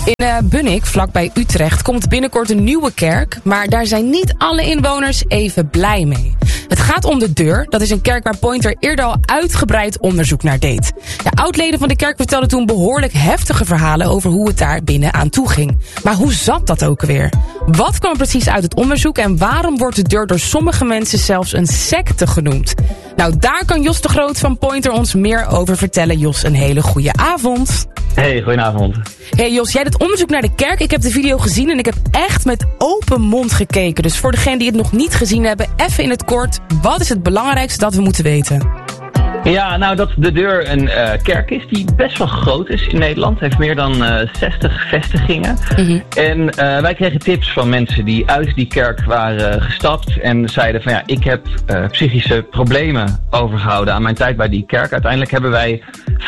In Bunnik, vlakbij Utrecht, komt binnenkort een nieuwe kerk. Maar daar zijn niet alle inwoners even blij mee. Het gaat om de Deur. Dat is een kerk waar Pointer eerder al uitgebreid onderzoek naar deed. Ja, oudleden van de kerk vertelden toen behoorlijk heftige verhalen over hoe het daar binnen aan toe ging. Maar hoe zat dat ook weer? Wat kwam precies uit het onderzoek en waarom wordt de Deur door sommige mensen zelfs een secte genoemd? Nou, daar kan Jos de Groot van Pointer ons meer over vertellen. Jos, een hele goede avond. Hey, goedenavond. Hey Jos, jij doet onderzoek naar de kerk. Ik heb de video gezien en ik heb echt met open mond gekeken. Dus voor degenen die het nog niet gezien hebben, even in het kort. Wat is het belangrijkste dat we moeten weten? Ja, nou dat de Deur een kerk is die best wel groot is in Nederland. Heeft meer dan 60 vestigingen. Mm-hmm. En wij kregen tips van mensen die uit die kerk waren gestapt. En zeiden van ja, ik heb psychische problemen overgehouden aan mijn tijd bij die kerk. Uiteindelijk hebben wij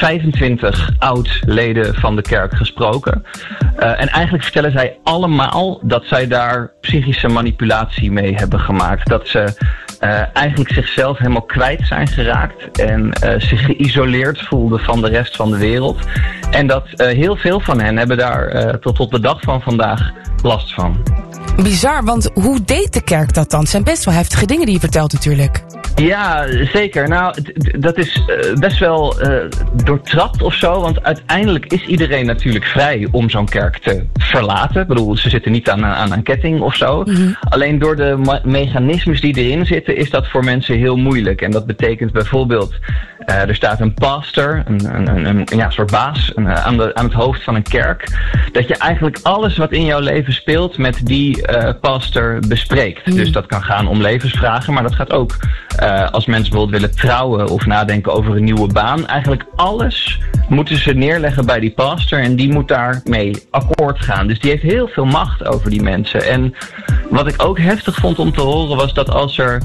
25 oud-leden van de kerk gesproken. En eigenlijk vertellen zij allemaal dat zij daar psychische manipulatie mee hebben gemaakt. Dat ze eigenlijk zichzelf helemaal kwijt zijn geraakt en zich geïsoleerd voelden van de rest van de wereld. En dat heel veel van hen hebben daar tot op de dag van vandaag last van. Bizar, want hoe deed de kerk dat dan? Het zijn best wel heftige dingen die je vertelt natuurlijk. Ja, zeker. Nou, dat is best wel doortrapt of zo. Want uiteindelijk is iedereen natuurlijk vrij om zo'n kerk te verlaten. Ik bedoel, ze zitten niet aan een ketting of zo. Mm-hmm. Alleen door de mechanismes die erin zitten, is dat voor mensen heel moeilijk. En dat betekent bijvoorbeeld, er staat een pastor, een soort baas aan het hoofd van een kerk. Dat je eigenlijk alles wat in jouw leven speelt met die pastor bespreekt. Mm. Dus dat kan gaan om levensvragen, maar dat gaat ook als mensen bijvoorbeeld willen trouwen of nadenken over een nieuwe baan. Eigenlijk alles moeten ze neerleggen bij die pastor en die moet daarmee akkoord gaan. Dus die heeft heel veel macht over die mensen. En wat ik ook heftig vond om te horen was dat als er...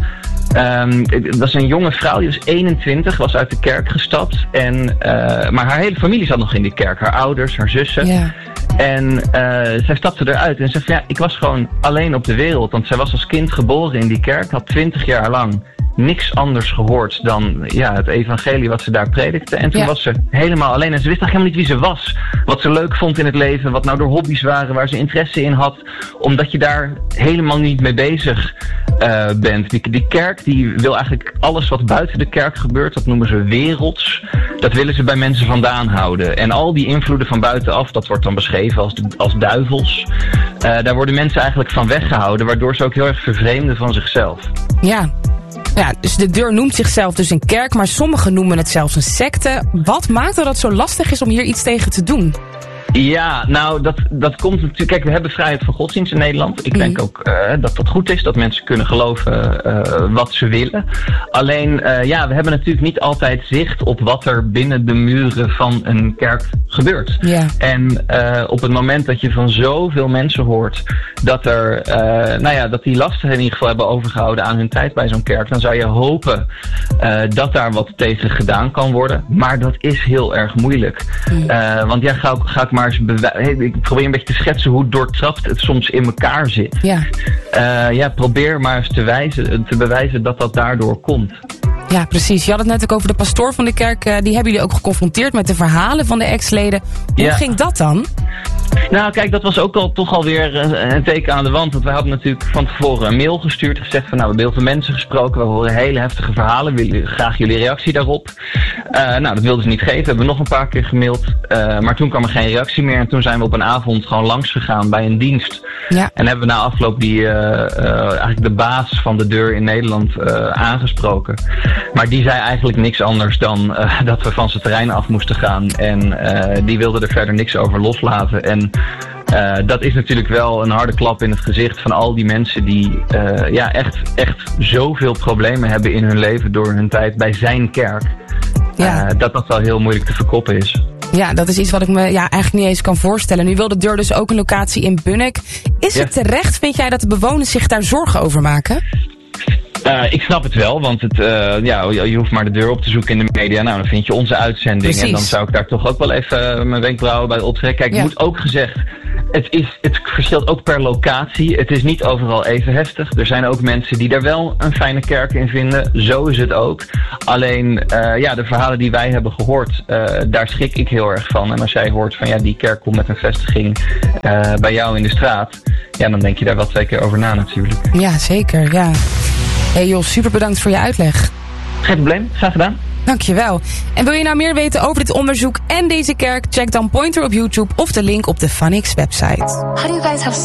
dat was een jonge vrouw, die was 21, was uit de kerk gestapt. Maar haar hele familie zat nog in die kerk. Haar ouders, haar zussen. Yeah. En zij stapte eruit en zei van ja, ik was gewoon alleen op de wereld. Want zij was als kind geboren in die kerk, had 20 jaar lang niks anders gehoord dan het evangelie wat ze daar predikte. En toen was ze helemaal alleen. En ze wist eigenlijk helemaal niet wie ze was. Wat ze leuk vond in het leven. Wat nou de hobby's waren. Waar ze interesse in had. Omdat je daar helemaal niet mee bezig bent. Die kerk die wil eigenlijk alles wat buiten de kerk gebeurt. Dat noemen ze werelds. Dat willen ze bij mensen vandaan houden. En al die invloeden van buitenaf. Dat wordt dan beschreven als duivels. Daar worden mensen eigenlijk van weggehouden. Waardoor ze ook heel erg vervreemden van zichzelf. Ja. Ja, dus de Deur noemt zichzelf dus een kerk, maar sommigen noemen het zelfs een secte. Wat maakt dat het zo lastig is om hier iets tegen te doen? Ja, nou, dat komt natuurlijk... Kijk, we hebben vrijheid van godsdienst in Nederland. Ik denk ook dat dat goed is, dat mensen kunnen geloven wat ze willen. Alleen, we hebben natuurlijk niet altijd zicht op wat er binnen de muren van een kerk gebeurt. Yeah. En op het moment dat je van zoveel mensen hoort dat er, dat die lasten in ieder geval hebben overgehouden aan hun tijd bij zo'n kerk, dan zou je hopen dat daar wat tegen gedaan kan worden. Maar dat is heel erg moeilijk. Want ga ik maar ik probeer een beetje te schetsen hoe doortrapt het soms in elkaar zit. Ja. Probeer maar eens te bewijzen dat dat daardoor komt. Ja, precies. Je had het net ook over de pastoor van de kerk. Die hebben jullie ook geconfronteerd met de verhalen van de ex-leden. Hoe ging dat dan? Nou, kijk, dat was ook toch alweer een teken aan de wand. Want wij hadden natuurlijk van tevoren een mail gestuurd. Gezegd van, we hebben heel veel mensen gesproken. We horen hele heftige verhalen. We willen graag jullie reactie daarop. Dat wilden ze niet geven. We hebben nog een paar keer gemaild. Maar toen kwam er geen reactie meer. En toen zijn we op een avond gewoon langs gegaan bij een dienst. Ja. En hebben we na afloop eigenlijk de baas van de Deur in Nederland aangesproken. Maar die zei eigenlijk niks anders dan dat we van zijn terrein af moesten gaan. En die wilde er verder niks over loslaten. En dat is natuurlijk wel een harde klap in het gezicht van al die mensen die echt zoveel problemen hebben in hun leven door hun tijd bij zijn kerk. Ja. Dat wel heel moeilijk te verkoppen is. Ja, dat is iets wat ik me eigenlijk niet eens kan voorstellen. Nu wil de Deur dus ook een locatie in Bunnik. Is het terecht, vind jij, dat de bewoners zich daar zorgen over maken? Ik snap het wel, want je hoeft maar de deur op te zoeken in de media. Nou, dan vind je onze uitzending. Precies. En dan zou ik daar toch ook wel even mijn wenkbrauwen bij optrekken. Kijk, moet ook gezegd, Het verschilt ook per locatie. Het is niet overal even heftig. Er zijn ook mensen die daar wel een fijne kerk in vinden. Zo is het ook. Alleen, de verhalen die wij hebben gehoord, daar schrik ik heel erg van. En als jij hoort van die kerk komt met een vestiging bij jou in de straat, dan denk je daar wel 2 keer over na natuurlijk. Ja, zeker. Ja. Hey Jos, super bedankt voor je uitleg. Geen probleem, graag gedaan. Dankjewel. En wil je nou meer weten over dit onderzoek en deze kerk? Check dan Pointer op YouTube of de link op de Funix website.